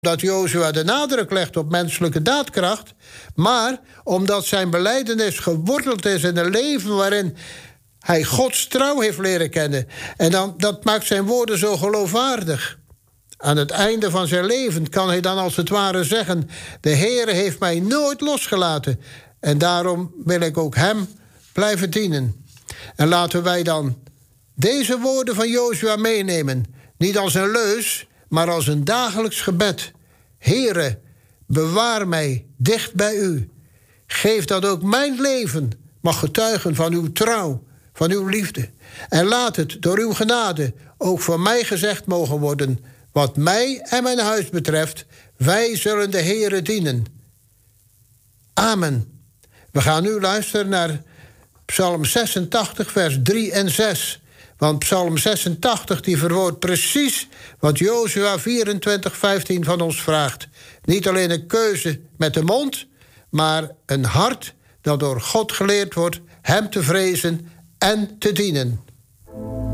dat Jozua de nadruk legt op menselijke daadkracht, maar omdat zijn belijdenis geworteld is in een leven waarin hij Gods trouw heeft leren kennen. En dat maakt zijn woorden zo geloofwaardig. Aan het einde van zijn leven kan hij dan als het ware zeggen: de Heere heeft mij nooit losgelaten en daarom wil ik ook hem blijven dienen. En laten wij dan deze woorden van Jozua meenemen, niet als een leus, maar als een dagelijks gebed. Heere, bewaar mij dicht bij u. Geef dat ook mijn leven mag getuigen van uw trouw, van uw liefde. En laat het door uw genade ook voor mij gezegd mogen worden: wat mij en mijn huis betreft, wij zullen de Heere dienen. Amen. We gaan nu luisteren naar Psalm 86, vers 3 en 6. Want Psalm 86 die verwoordt precies wat Jozua 24:15 van ons vraagt. Niet alleen een keuze met de mond, maar een hart dat door God geleerd wordt hem te vrezen en te dienen.